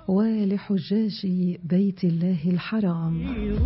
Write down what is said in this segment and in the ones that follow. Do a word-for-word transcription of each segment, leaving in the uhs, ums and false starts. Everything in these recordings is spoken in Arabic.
ولحجاج بيت الله الحرام.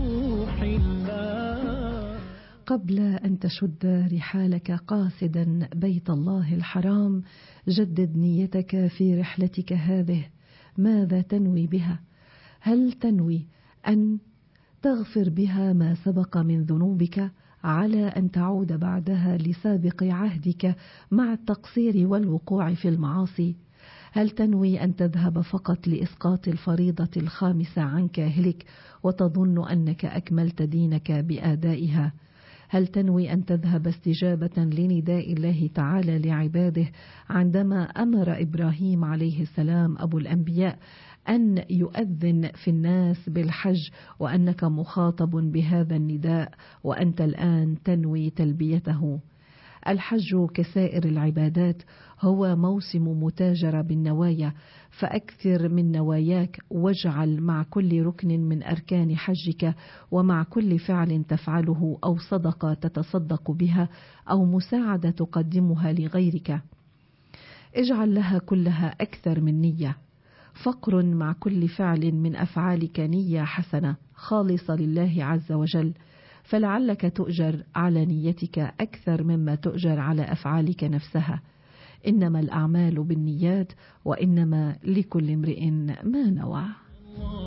قبل أن تشد رحالك قاصدا بيت الله الحرام، جدد نيتك في رحلتك هذه. ماذا تنوي بها؟ هل تنوي أن تغفر بها ما سبق من ذنوبك على أن تعود بعدها لسابق عهدك مع التقصير والوقوع في المعاصي؟ هل تنوي أن تذهب فقط لإسقاط الفريضة الخامسة عن كاهلك وتظن أنك أكملت دينك بآدائها؟ هل تنوي أن تذهب استجابة لنداء الله تعالى لعباده عندما أمر إبراهيم عليه السلام أبو الأنبياء أن يؤذن في الناس بالحج، وأنك مخاطب بهذا النداء وأنت الآن تنوي تلبيته؟ الحج كسائر العبادات هو موسم متاجرة بالنوايا، فأكثر من نواياك، واجعل مع كل ركن من أركان حجك ومع كل فعل تفعله أو صدقة تتصدق بها أو مساعدة تقدمها لغيرك، اجعل لها كلها أكثر من نية. فقر مع كل فعل من أفعالك نية حسنة خالصة لله عز وجل، فلعلك تؤجر على نيتك أكثر مما تؤجر على أفعالك نفسها. إنما الأعمال بالنيات وإنما لكل امرئ ما نوى.